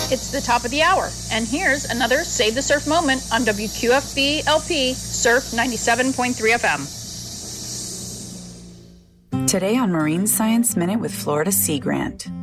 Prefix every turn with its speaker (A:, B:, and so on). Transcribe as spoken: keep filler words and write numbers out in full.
A: It's the top of the hour, and here's another Save the Surf moment on W Q F B L P Surf ninety-seven point three F M.
B: Today on Marine Science Minute with Florida Sea Grant.